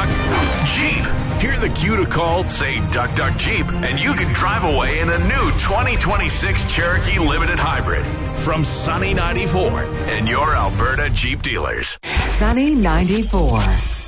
Duck Jeep. Hear the cue to call, say Duck Duck Jeep, and you can drive away in a new 2026 Cherokee Limited Hybrid from Sunny 94 and your Alberta Jeep dealers. Sunny 94.